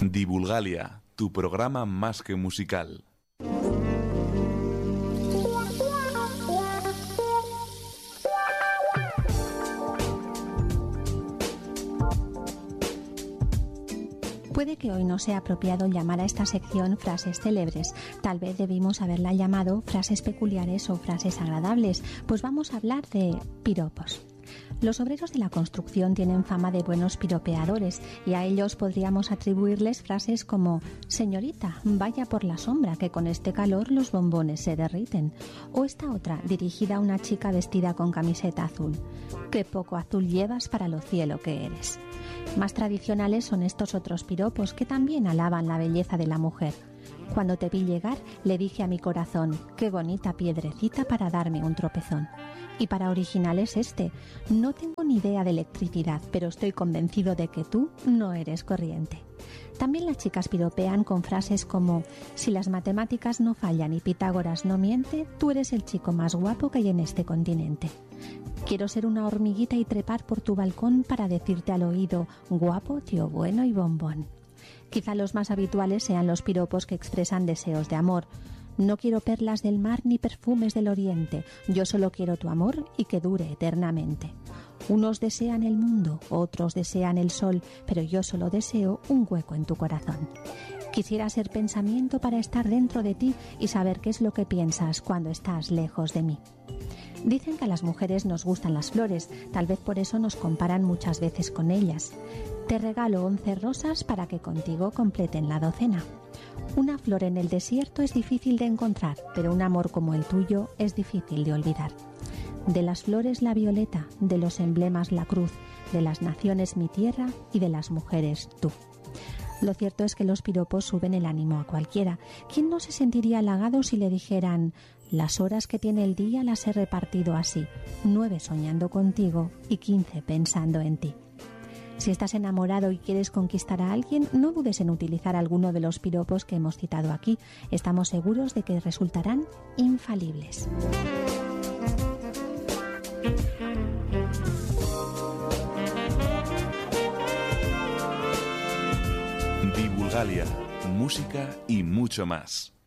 Divulgalia, tu programa más que musical. Puede que hoy no sea apropiado llamar a esta sección frases célebres. Tal vez debimos haberla llamado frases peculiares o frases agradables, pues vamos a hablar de piropos. Los obreros de la construcción tienen fama de buenos piropeadores y a ellos podríamos atribuirles frases como: señorita, vaya por la sombra que con este calor los bombones se derriten. O esta otra, dirigida a una chica vestida con camiseta azul: qué poco azul llevas para lo cielo que eres. Más tradicionales son estos otros piropos que también alaban la belleza de la mujer. Cuando te vi llegar, le dije a mi corazón: qué bonita piedrecita para darme un tropezón. Y para originales este: no tengo ni idea de electricidad, pero estoy convencido de que tú no eres corriente. También las chicas piropean con frases como: si las matemáticas no fallan y Pitágoras no miente, tú eres el chico más guapo que hay en este continente. Quiero ser una hormiguita y trepar por tu balcón para decirte al oído: guapo, tío bueno y bombón. Quizá los más habituales sean los piropos que expresan deseos de amor. No quiero perlas del mar ni perfumes del oriente, yo solo quiero tu amor y que dure eternamente. Unos desean el mundo, otros desean el sol, pero yo solo deseo un hueco en tu corazón. Quisiera ser pensamiento para estar dentro de ti y saber qué es lo que piensas cuando estás lejos de mí. Dicen que a las mujeres nos gustan las flores, tal vez por eso nos comparan muchas veces con ellas. Te regalo 11 rosas para que contigo completen la docena. Una flor en el desierto es difícil de encontrar, pero un amor como el tuyo es difícil de olvidar. De las flores la violeta, de los emblemas la cruz, de las naciones mi tierra y de las mujeres tú. Lo cierto es que los piropos suben el ánimo a cualquiera. ¿Quién no se sentiría halagado si le dijeran: las horas que tiene el día las he repartido así, 9 soñando contigo y 15 pensando en ti? Si estás enamorado y quieres conquistar a alguien, no dudes en utilizar alguno de los piropos que hemos citado aquí. Estamos seguros de que resultarán infalibles. Divulgalia, música y mucho más.